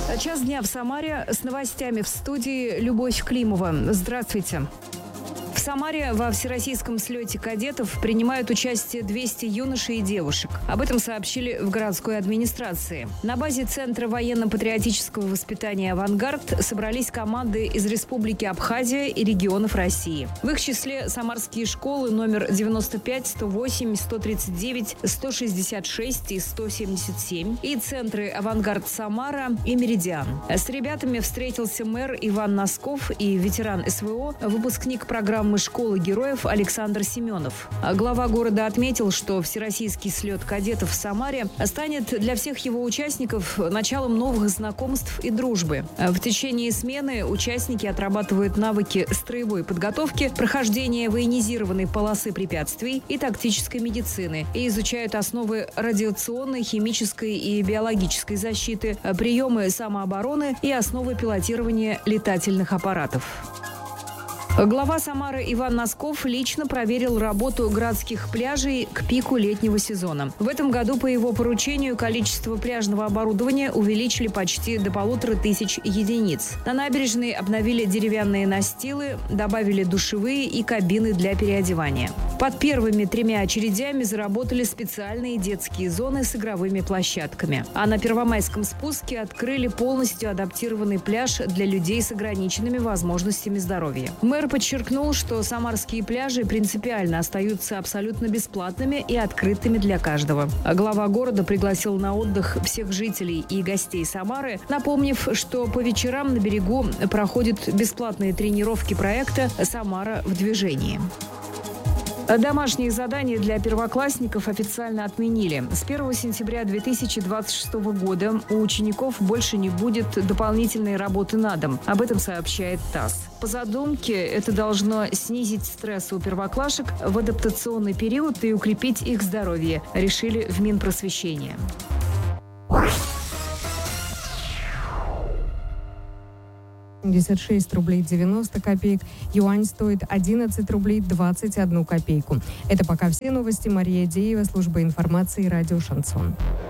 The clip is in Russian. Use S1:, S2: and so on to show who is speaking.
S1: Час дня в Самаре с новостями в студии Любовь Климова. Здравствуйте. В Самаре во всероссийском слете кадетов принимают участие 200 юношей и девушек. Об этом сообщили в городской администрации. На базе Центра военно-патриотического воспитания «Авангард» собрались команды из Республики Абхазия и регионов России. В их числе самарские школы номер 95, 108, 139, 166 и 177 и центры «Авангард Самара» и «Меридиан». С ребятами встретился мэр Иван Носков и ветеран СВО, выпускник программы школы героев Александр Семенов. Глава города отметил, что всероссийский слет кадетов в Самаре станет для всех его участников началом новых знакомств и дружбы. В течение смены участники отрабатывают навыки строевой подготовки, прохождения военизированной полосы препятствий и тактической медицины и изучают основы радиационной, химической и биологической защиты, приемы самообороны и основы пилотирования летательных аппаратов. Глава Самары Иван Носков лично проверил работу городских пляжей к пику летнего сезона. В этом году по его поручению количество пляжного оборудования увеличили почти до 1500 единиц. На набережной обновили деревянные настилы, добавили душевые и кабины для переодевания. Под первыми 3 очередями заработали специальные детские зоны с игровыми площадками. А на Первомайском спуске открыли полностью адаптированный пляж для людей с ограниченными возможностями здоровья. Мэр подчеркнул, что самарские пляжи принципиально остаются абсолютно бесплатными и открытыми для каждого. Глава города пригласил на отдых всех жителей и гостей Самары, напомнив, что по вечерам на берегу проходят бесплатные тренировки проекта «Самара в движении». Домашние задания для первоклассников официально отменили. С 1 сентября 2026 года у учеников больше не будет дополнительной работы на дом. Об этом сообщает ТАСС. По задумке, это должно снизить стресс у первоклашек в адаптационный период и укрепить их здоровье, решили в Минпросвещении.
S2: рублей 90 копеек. Юань стоит 11 рублей 21 копейку. Это пока все новости. Мария Деева, служба информации, радио «Шансон».